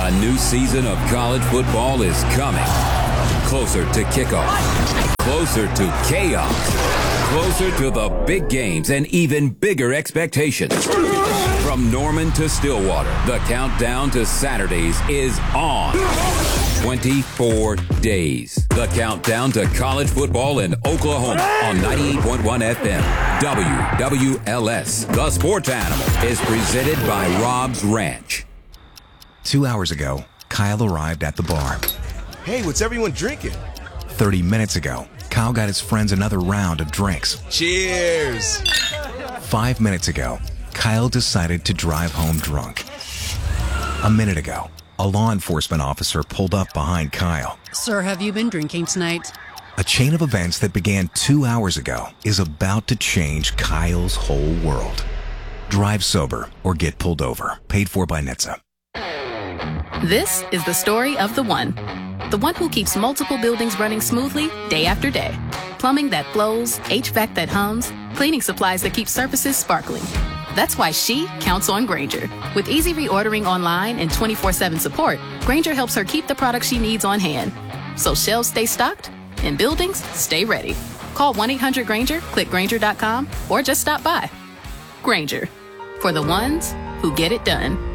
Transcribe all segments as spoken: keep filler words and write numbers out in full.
A new season of college football is coming. Closer to kickoff. Closer to chaos. Closer to the big games and even bigger expectations. From Norman to Stillwater, the countdown to Saturdays is on. twenty-four days. The countdown to college football in Oklahoma on ninety-eight point one F M. W W L S. The Sports Animal is presented by Rob's Ranch. Two hours ago, Kyle arrived at the bar. Hey, what's everyone drinking? thirty minutes ago, Kyle got his friends another round of drinks. Cheers! Five minutes ago, Kyle decided to drive home drunk. A minute ago, a law enforcement officer pulled up behind Kyle. Sir, have you been drinking tonight? A chain of events that began two hours ago is about to change Kyle's whole world. Drive sober or get pulled over. Paid for by N H T S A. This is the story of the one. The one who keeps multiple buildings running smoothly day after day. Plumbing that flows, H V A C that hums, cleaning supplies that keep surfaces sparkling. That's why she counts on Grainger. With easy reordering online and twenty-four seven support, Grainger helps her keep the products she needs on hand. So shelves stay stocked and buildings stay ready. Call one eight hundred Grainger, click Grainger dot com, or just stop by. Grainger, for the ones who get it done.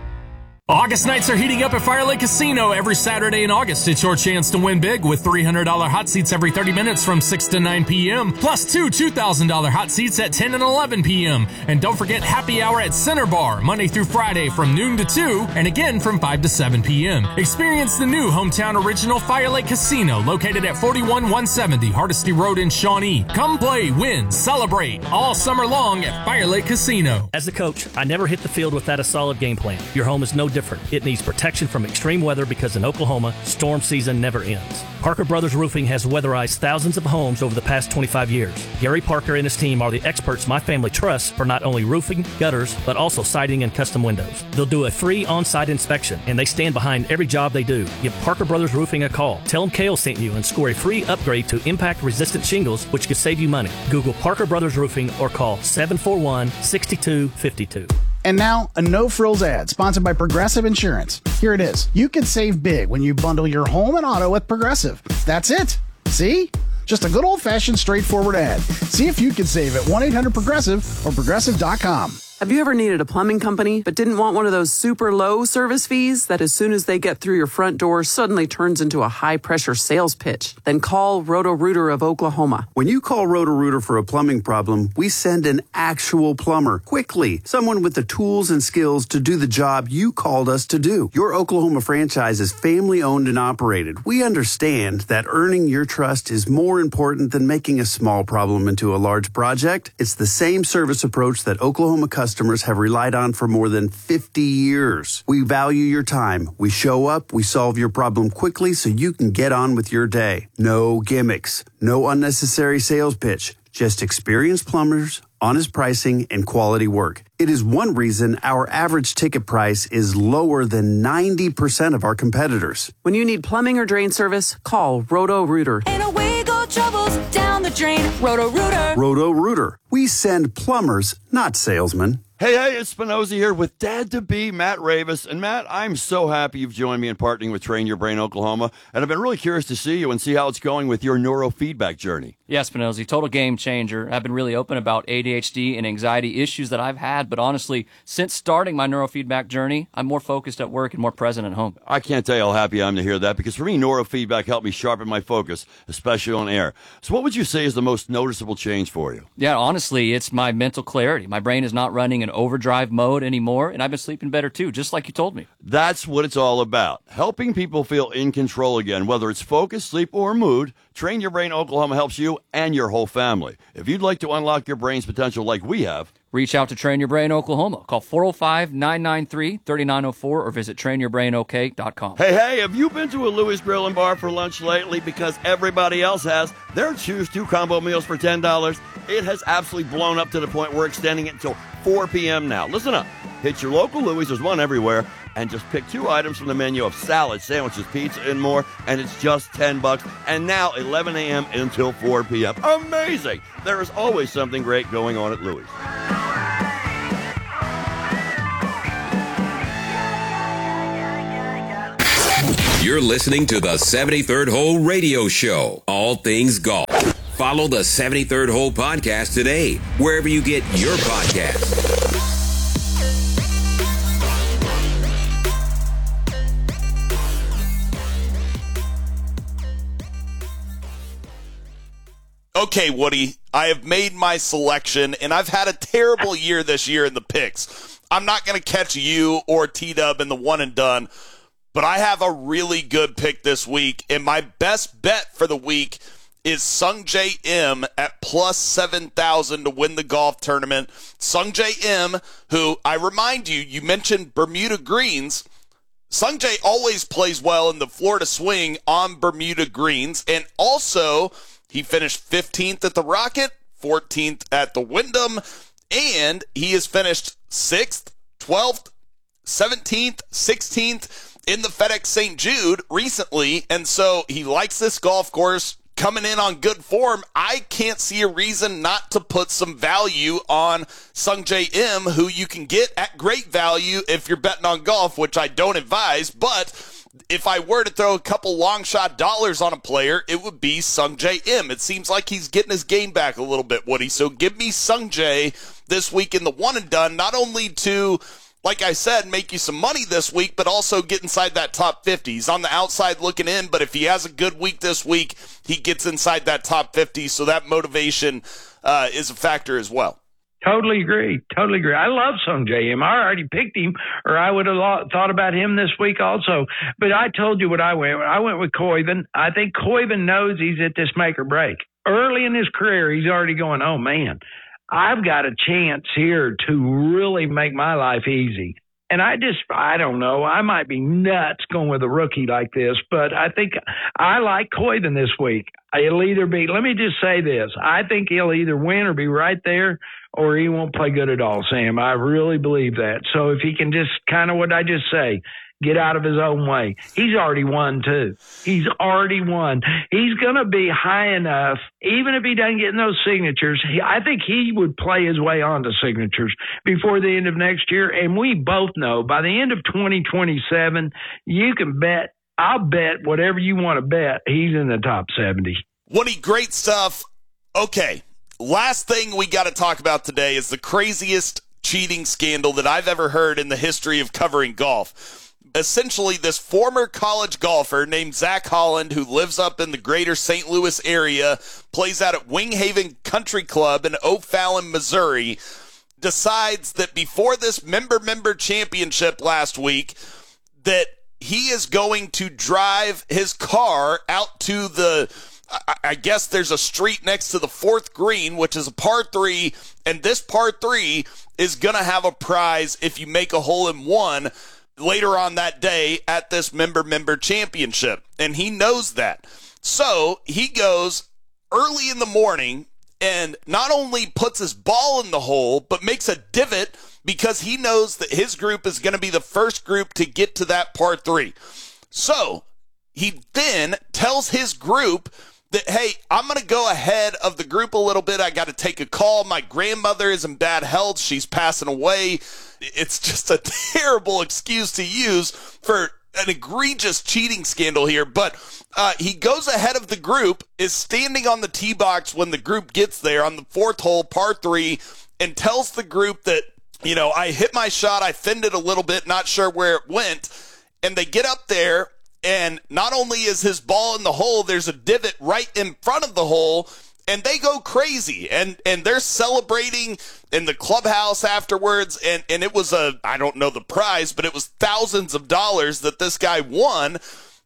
August nights are heating up at Fire Lake Casino. Every Saturday in August, it's your chance to win big with three hundred dollars hot seats every thirty minutes from six to nine p.m. Plus two two thousand dollars hot seats at ten and eleven p.m. And don't forget happy hour at Center Bar, Monday through Friday from noon to two and again from five to seven p.m. Experience the new hometown original Fire Lake Casino located at forty-one one seventy Hardesty Road in Shawnee. Come play, win, celebrate all summer long at Fire Lake Casino. As a coach, I never hit the field without a solid game plan. Your home is no different. It needs protection from extreme weather because in Oklahoma, storm season never ends. Parker Brothers Roofing has weatherized thousands of homes over the past twenty-five years. Gary Parker and his team are the experts my family trusts for not only roofing, gutters, but also siding and custom windows. They'll do a free on-site inspection, and they stand behind every job they do. Give Parker Brothers Roofing a call. Tell them Kale sent you and score a free upgrade to impact-resistant shingles, which could save you money. Google Parker Brothers Roofing or call seven four one, six two five two. And now, a no-frills ad sponsored by Progressive Insurance. Here it is. You can save big when you bundle your home and auto with Progressive. That's it. See? Just a good old-fashioned straightforward ad. See if you can save at one eight hundred progressive or progressive dot com. Have you ever needed a plumbing company but didn't want one of those super low service fees that as soon as they get through your front door suddenly turns into a high-pressure sales pitch? Then call Roto-Rooter of Oklahoma. When you call Roto-Rooter for a plumbing problem, we send an actual plumber quickly, someone with the tools and skills to do the job you called us to do. Your Oklahoma franchise is family-owned and operated. We understand that earning your trust is more important than making a small problem into a large project. It's the same service approach that Oklahoma customers Customers have relied on for more than fifty years. We value your time. We show up, we solve your problem quickly so you can get on with your day. No gimmicks, no unnecessary sales pitch, just experienced plumbers, honest pricing, and quality work. It is one reason our average ticket price is lower than ninety percent of our competitors. When you need plumbing or drain service, call Roto-Rooter. And away go troubles down the drain. Roto-Rooter. Roto-Rooter. We send plumbers, not salesmen. Hey, hey, it's Spinoza here with Dad-to-be Matt Ravis. And Matt, I'm so happy you've joined me in partnering with Train Your Brain Oklahoma. And I've been really curious to see you and see how it's going with your neurofeedback journey. Yeah, Spinoza, total game changer. I've been really open about A D H D and anxiety issues that I've had. But honestly, since starting my neurofeedback journey, I'm more focused at work and more present at home. I can't tell you how happy I am to hear that, because for me, neurofeedback helped me sharpen my focus, especially on air. So what would you say is the most noticeable change for you? Yeah, honestly, it's my mental clarity. My brain is not running in overdrive mode anymore, and I've been sleeping better too, just like you told me. That's what it's all about. Helping people feel in control again, whether it's focus, sleep, or mood. Train Your Brain Oklahoma helps you and your whole family. If you'd like to unlock your brain's potential like we have, reach out to Train Your Brain Oklahoma. Call four oh five, nine nine three, three nine oh four or visit train your brain o k dot com. Hey, hey, have you been to a Louis Grill and Bar for lunch lately? Because everybody else has. Their Choose Two combo meals for ten dollars. It has absolutely blown up to the point we're extending it until four p.m. now. Listen up. Hit your local Louis. There's one everywhere. And just pick two items from the menu of salad, sandwiches, pizza, and more. And it's just ten bucks. And now eleven a.m. until four p.m. Amazing. There is always something great going on at Louis. You're listening to the seventy-third Hole Radio Show, all things golf. Follow the seventy-third Hole podcast today, wherever you get your podcasts. Okay, Woody, I have made my selection, and I've had a terrible year this year in the picks. I'm not going to catch you or T-Dub in the one and done, but I have a really good pick this week, and my best bet for the week is Sungjae Im at plus seven thousand to win the golf tournament. Sungjae Im, who, I remind you, you mentioned Bermuda greens. Sungjae always plays well in the Florida swing on Bermuda greens, and also he finished fifteenth at the Rocket, fourteenth at the Wyndham, and he has finished sixth, twelfth, seventeenth, sixteenth in the FedEx Saint Jude recently, and so he likes this golf course, coming in on good form. I can't see a reason not to put some value on Sungjae Im, who you can get at great value if you're betting on golf, which I don't advise, but if I were to throw a couple long shot dollars on a player, it would be Sungjae Im. It seems like he's getting his game back a little bit, Woody. So give me Sungjae this week in the one and done, not only to, like I said, make you some money this week, but also get inside that top fifty. He's on the outside looking in, but if he has a good week this week, he gets inside that top fifty. So that motivation uh, is a factor as well. Totally agree. Totally agree. I love Sungjae Im. I already picked him, or I would have thought about him this week also. But I told you what I went with. I went with Koiven. I think Koiven knows he's at this make or break. Early in his career, he's already going, oh, man, I've got a chance here to really make my life easy. And I just, I don't know, I might be nuts going with a rookie like this, but I think I like Koiven this week. He'll either be, let me just say this, I think he'll either win or be right there, or he won't play good at all, Sam. I really believe that. So if he can just kind of what I just say, get out of his own way. He's already won, too. He's already won. He's going to be high enough, even if he doesn't get in those signatures. He, I think he would play his way onto signatures before the end of next year. And we both know by the end of twenty twenty-seven, you can bet, I'll bet whatever you want to bet, he's in the top seventy. Woody, great stuff. Okay, last thing we got to talk about today is the craziest cheating scandal that I've ever heard in the history of covering golf. Essentially, this former college golfer named Zach Holland, who lives up in the greater Saint Louis area, plays out at Wing Haven Country Club in O'Fallon, Missouri, decides that before this member-member championship last week, that he is going to drive his car out to the, I guess there's a street next to the fourth green, which is a par three, and this par three is going to have a prize if you make a hole in one later on that day at this member-member championship, and he knows that. So he goes early in the morning and not only puts his ball in the hole, but makes a divot because he knows that his group is going to be the first group to get to that par three. So he then tells his group that, hey, I'm going to go ahead of the group a little bit. I got to take a call. My grandmother is in bad health. She's passing away. It's just a terrible excuse to use for an egregious cheating scandal here. But uh, he goes ahead of the group, is standing on the tee box when the group gets there on the fourth hole, par three, and tells the group that, you know, I hit my shot. I thinned it a little bit, not sure where it went. And they get up there, and not only is his ball in the hole, there's a divot right in front of the hole, and they go crazy, and, and they're celebrating in the clubhouse afterwards, and, and it was a, I don't know the prize, but it was thousands of dollars that this guy won,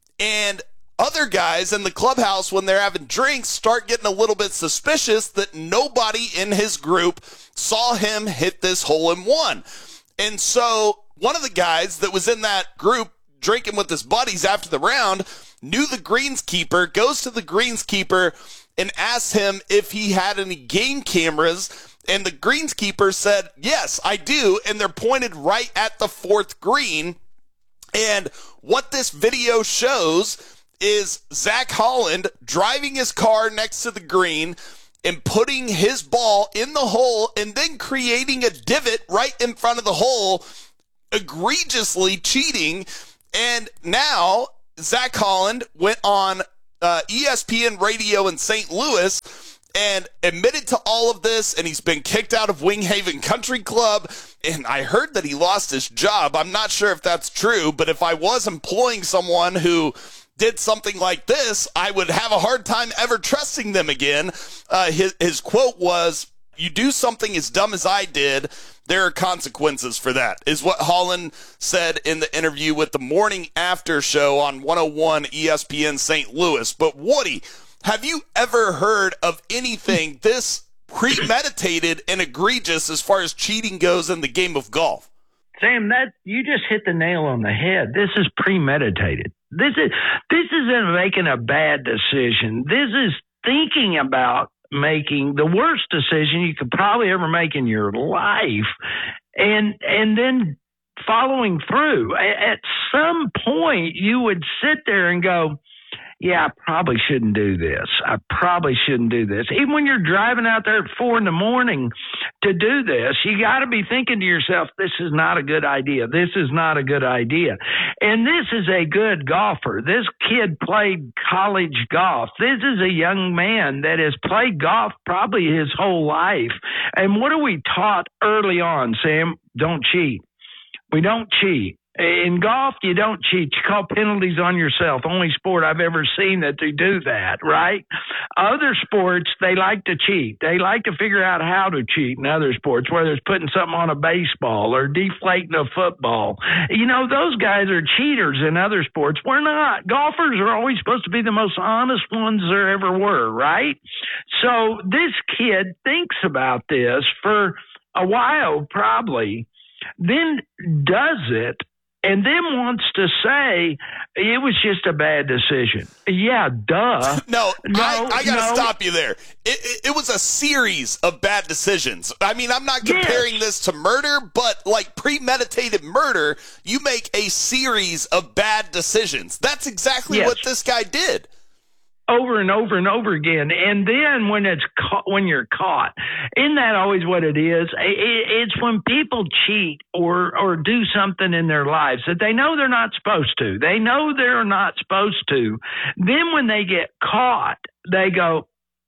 and other guys in the clubhouse, when they're having drinks, start getting a little bit suspicious that nobody in his group saw him hit this hole in one. And so one of the guys that was in that group drinking with his buddies after the round knew the greenskeeper, goes to the greenskeeper and asks him if he had any game cameras, and the greenskeeper said, yes, I do, and they're pointed right at the fourth green. And what this video shows is Zach Holland driving his car next to the green and putting his ball in the hole and then creating a divot right in front of the hole, egregiously cheating. And now Zach Holland went on uh, E S P N radio in Saint Louis and admitted to all of this, and he's been kicked out of Winghaven Country Club, and I heard that he lost his job. I'm not sure if that's true, but if I was employing someone who did something like this, I would have a hard time ever trusting them again. Uh, his, his quote was, "You do something as dumb as I did, there are consequences for that," is what Holland said in the interview with the Morning After Show on one oh one E S P N Saint Louis. But Woody, have you ever heard of anything this premeditated and egregious as far as cheating goes in the game of golf? Sam, that you just hit the nail on the head. This is premeditated. This is this isn't making a bad decision. This is thinking about making the worst decision you could probably ever make in your life, and and then following through. At some point, you would sit there and go, yeah, I probably shouldn't do this. I probably shouldn't do this. Even when you're driving out there at four in the morning to do this, you got to be thinking to yourself, this is not a good idea. This is not a good idea. And this is a good golfer. This kid played college golf. This is a young man that has played golf probably his whole life. And what are we taught early on, Sam? Don't cheat. We don't cheat. In golf, you don't cheat. You call penalties on yourself. Only sport I've ever seen that they do that, right? Other sports, they like to cheat. They like to figure out how to cheat in other sports, whether it's putting something on a baseball or deflating a football. You know, those guys are cheaters in other sports. We're not. Golfers are always supposed to be the most honest ones there ever were, right? So this kid thinks about this for a while, probably, then does it, and then wants to say it was just a bad decision. Yeah, duh. no, no, I, I got to no. stop you there. It, it, it was a series of bad decisions. I mean, I'm not comparing yes. this to murder, but like premeditated murder, you make a series of bad decisions. That's exactly yes. what this guy did. Over and over and over again, and then when it's ca- when you're caught, isn't that always what it is? It's when people cheat or or do something in their lives that they know they're not supposed to. They know they're not supposed to. Then when they get caught, they go,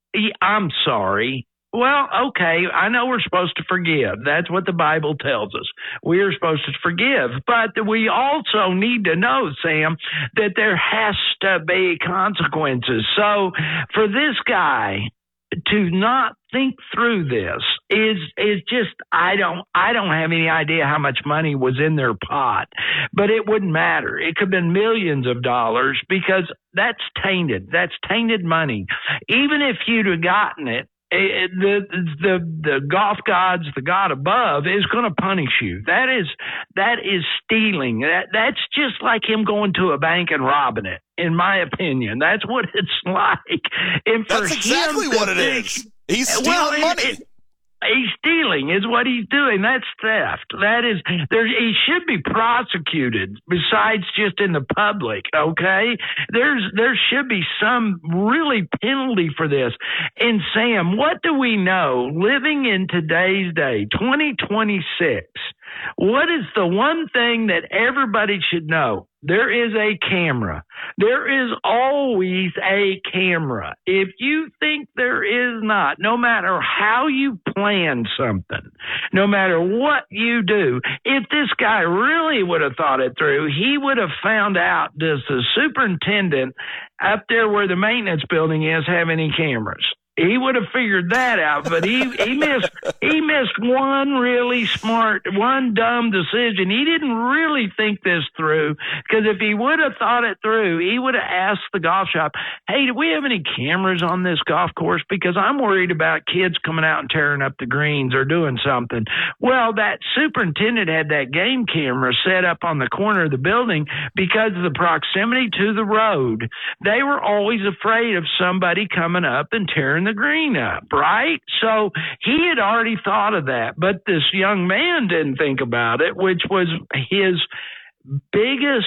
"I'm sorry." Well, okay, I know we're supposed to forgive. That's what the Bible tells us. We are supposed to forgive. But we also need to know, Sam, that there has to be consequences. So for this guy to not think through this is is just I don't I don't have any idea how much money was in their pot, but it wouldn't matter. It could have been millions of dollars because that's tainted. That's tainted money. Even if you'd have gotten it, It, the the the golf gods, the God above, is going to punish you. That is that is stealing. That that's just like him going to a bank and robbing it. In my opinion, that's what it's like. And for that's exactly him what it think, is. He's stealing well, money. It, it, He's stealing is what he's doing. That's theft. That is, there. He should be prosecuted besides just in the public. Okay, there's there should be some really penalty for this. And Sam, what do we know living in today's day, twenty twenty-six? What is the one thing that everybody should know? There is a camera. There is always a camera. If you think there is not, no matter how you plan something, no matter what you do, if this guy really would have thought it through, he would have found out, does the superintendent up there where the maintenance building is have any cameras? He would have figured that out, but he, he missed he missed one really smart, one dumb decision. He didn't really think this through, because if he would have thought it through, he would have asked the golf shop, hey, do we have any cameras on this golf course? Because I'm worried about kids coming out and tearing up the greens or doing something. Well, that superintendent had that game camera set up on the corner of the building because of the proximity to the road. They were always afraid of somebody coming up and tearing the green up, right? So he had already thought of that, but this young man didn't think about it, which was his biggest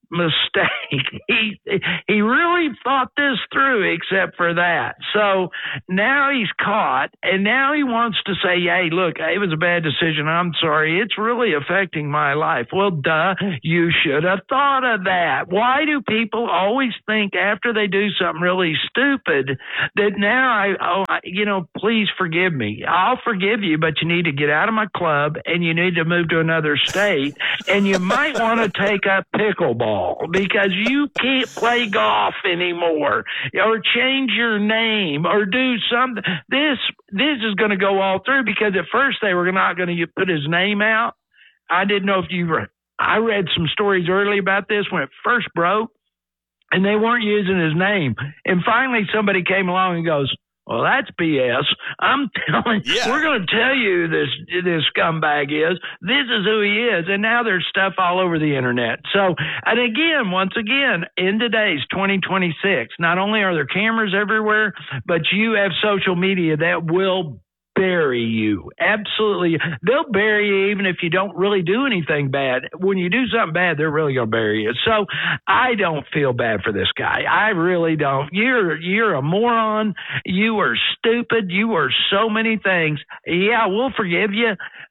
mistake. He he really thought this through, except for that. So now he's caught, and now he wants to say, hey, look, it was a bad decision. I'm sorry. It's really affecting my life. Well, duh, you should have thought of that. Why do people always think after they do something really stupid that now, I, oh, I, you know, please forgive me. I'll forgive you, but you need to get out of my club, and you need to move to another state, and you might want to take up pickleball because you can't play golf anymore, or change your name, or do something. This this is going to go all through, because at first they were not going to put his name out. I didn't know if you were. I read some stories early about this when it first broke, and they weren't using his name. And finally somebody came along and goes, well, that's B S. I'm telling you, yeah. We're going to tell you this this scumbag is. This is who he is. And now there's stuff all over the internet. So, and again, once again, in today's twenty twenty-six, not only are there cameras everywhere, but you have social media that will bury you. Absolutely. They'll bury you even if you don't really do anything bad. When you do something bad, they're really going to bury you. So I don't feel bad for this guy. I really don't. You're, you're a moron. You are stupid. You are so many things. Yeah, we'll forgive you,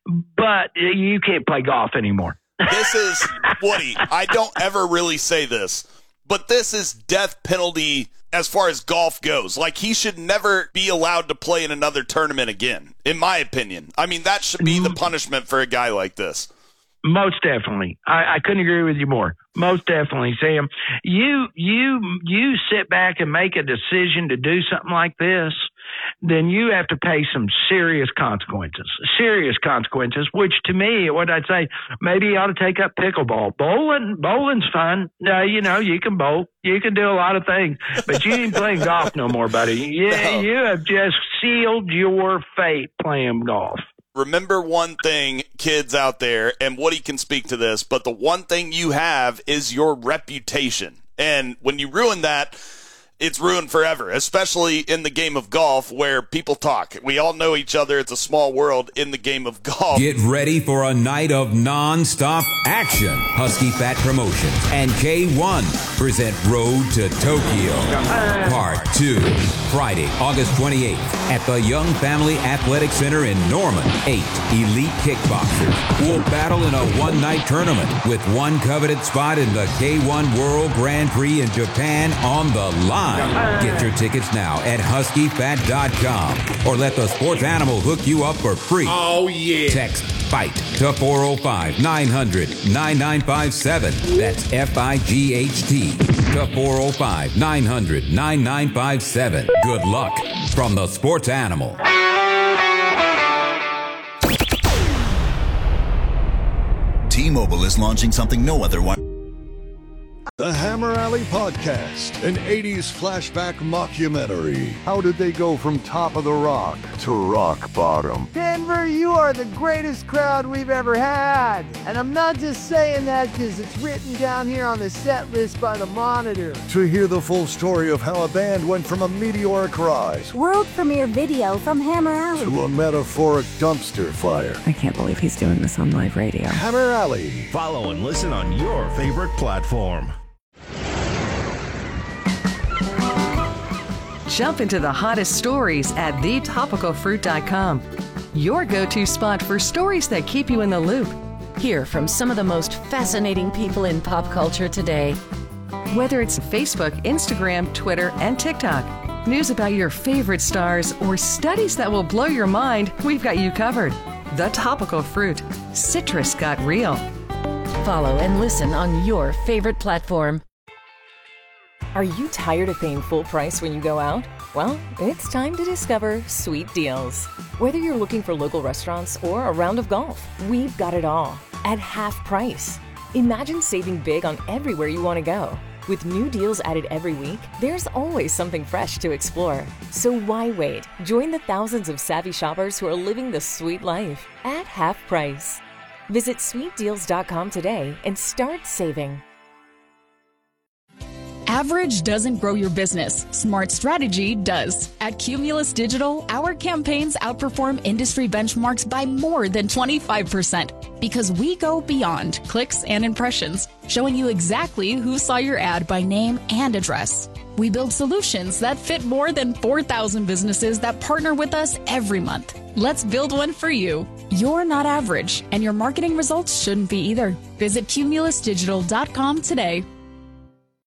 but you can't play golf anymore. This is, Woody, I don't ever really say this, but this is death penalty as far as golf goes. Like, he should never be allowed to play in another tournament again, in my opinion. I mean, that should be the punishment for a guy like this. Most definitely. I, I couldn't agree with you more. Most definitely, Sam. You you you sit back and make a decision to do something like this, then you have to pay some serious consequences. Serious consequences, which to me, what I'd say, maybe you ought to take up pickleball. Bowling, bowling's fun. Uh, you know, you can bowl. You can do a lot of things, but you ain't playing golf no more, buddy. You, no. you have just sealed your fate playing golf. Remember one thing, kids out there, and Woody can speak to this, but the one thing you have is your reputation. And when you ruin that, it's ruined forever, especially in the game of golf where people talk. We all know each other. It's a small world in the game of golf. Get ready for a night of non-stop action. Husky Fat Promotions and K one present Road to Tokyo. Part two. Friday, August twenty-eighth at the Young Family Athletic Center in Norman. Eight elite kickboxers will battle in a one-night tournament with one coveted spot in the K one World Grand Prix in Japan on the line. Get your tickets now at husky fat dot com or let the sports animal hook you up for free. Oh, yeah. Text FIGHT to four oh five, nine hundred, nine nine five seven. That's F I G H T to four oh five, nine hundred, nine nine five seven. Good luck from the sports animal. T-Mobile is launching something no other one. The Hammer Alley Podcast, an eighties flashback mockumentary. How did they go from top of the rock to rock bottom? Denver, you are the greatest crowd we've ever had. And I'm not just saying that because it's written down here on the set list by the Monitor. To hear the full story of how a band went from a meteoric rise, world premiere video from Hammer Alley, to a metaphoric dumpster fire. I can't believe he's doing this on live radio. Hammer Alley. Follow and listen on your favorite platform. Jump into the hottest stories at the topical fruit dot com. Your go-to spot for stories that keep you in the loop. Hear from some of the most fascinating people in pop culture today. Whether it's Facebook, Instagram, Twitter, and TikTok, news about your favorite stars, or studies that will blow your mind, we've got you covered. The Topical Fruit. Citrus got real. Follow and listen on your favorite platform. Are you tired of paying full price when you go out? Well, it's time to discover Sweet Deals. Whether you're looking for local restaurants or a round of golf, we've got it all at half price. Imagine saving big on everywhere you want to go. With new deals added every week, there's always something fresh to explore. So why wait? Join the thousands of savvy shoppers who are living the sweet life at half price. Visit sweet deals dot com today and start saving. Average doesn't grow your business. Smart strategy does. At Cumulus Digital, our campaigns outperform industry benchmarks by more than twenty-five percent because we go beyond clicks and impressions. showing you exactly who saw your ad by name and address. We build solutions that fit more than four thousand businesses that partner with us every month. Let's build one for you. You're not average, and your marketing results shouldn't be either. Visit cumulus digital dot com today.